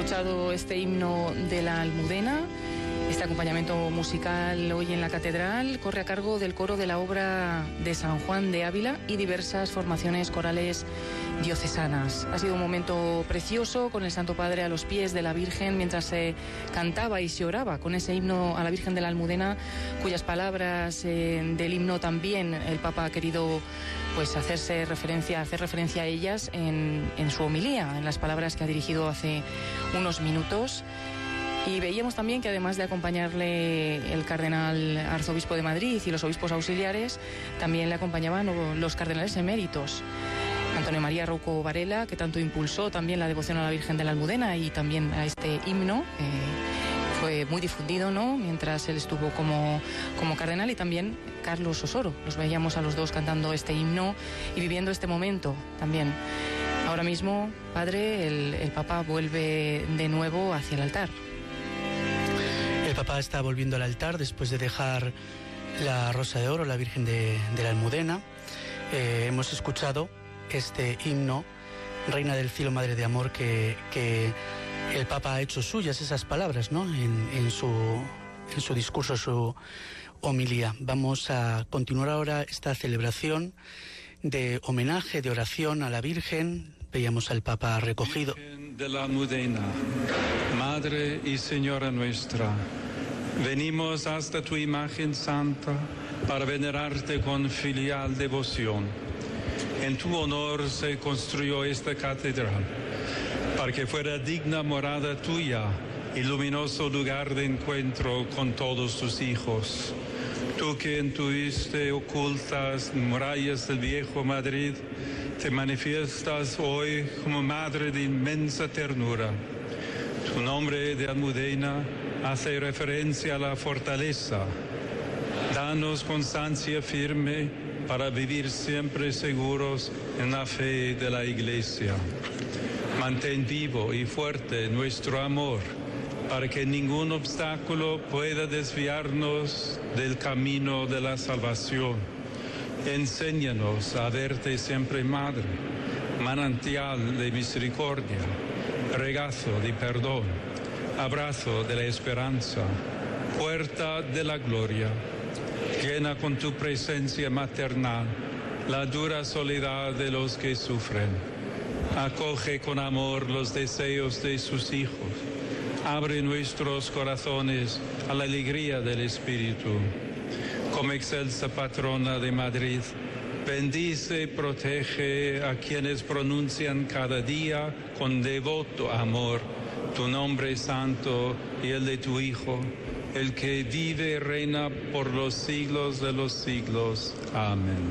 escuchado este himno de la Almudena. Este acompañamiento musical hoy en la catedral corre a cargo del coro de la obra de San Juan de Ávila y diversas formaciones corales diocesanas. Ha sido un momento precioso con el Santo Padre a los pies de la Virgen mientras se cantaba y se oraba con ese himno a la Virgen de la Almudena, cuyas palabras del himno también el Papa ha querido hacer referencia a ellas en su homilía, en las palabras que ha dirigido hace unos minutos. Y veíamos también que además de acompañarle el cardenal arzobispo de Madrid y los obispos auxiliares, también le acompañaban los cardenales eméritos. Antonio María Rouco Varela, que tanto impulsó también la devoción a la Virgen de la Almudena y también a este himno, fue muy difundido, ¿no?, mientras él estuvo como cardenal, y también Carlos Osoro. Los veíamos a los dos cantando este himno y viviendo este momento también. Ahora mismo, padre, el Papa vuelve de nuevo hacia el altar. El Papa está volviendo al altar después de dejar la Rosa de Oro, la Virgen de la Almudena. Hemos escuchado este himno, Reina del Cielo, Madre de Amor, que el Papa ha hecho suyas, esas palabras, ¿no?, en su discurso, su homilía. Vamos a continuar ahora esta celebración de homenaje, de oración a la Virgen. Veíamos al Papa recogido. Virgen de la Almudena, Madre y Señora nuestra, venimos hasta tu imagen santa para venerarte con filial devoción. En tu honor se construyó esta catedral, para que fuera digna morada tuya y luminoso lugar de encuentro con todos tus hijos. Tú que tuviste ocultas murallas del viejo Madrid, te manifiestas hoy como madre de inmensa ternura. Tu nombre de Almudena hace referencia a la fortaleza. Danos constancia firme para vivir siempre seguros en la fe de la Iglesia. Mantén vivo y fuerte nuestro amor, para que ningún obstáculo pueda desviarnos del camino de la salvación. Enséñanos a verte siempre, Madre, manantial de misericordia, regazo de perdón, abrazo de la esperanza, puerta de la gloria. Llena con tu presencia maternal la dura soledad de los que sufren. Acoge con amor los deseos de sus hijos. Abre nuestros corazones a la alegría del Espíritu. Como excelsa patrona de Madrid, bendice y protege a quienes pronuncian cada día con devoto amor tu nombre santo y el de tu Hijo, el que vive y reina por los siglos de los siglos. Amén.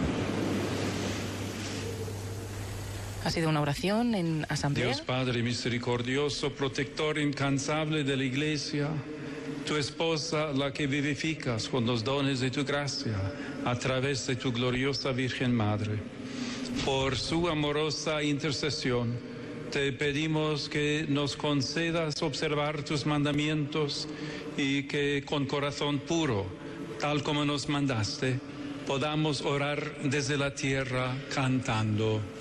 Ha sido una oración en asamblea. Dios Padre misericordioso, protector incansable de la Iglesia, tu esposa, la que vivificas con los dones de tu gracia a través de tu gloriosa Virgen Madre. Por su amorosa intercesión, te pedimos que nos concedas observar tus mandamientos y que con corazón puro, tal como nos mandaste, podamos orar desde la tierra cantando.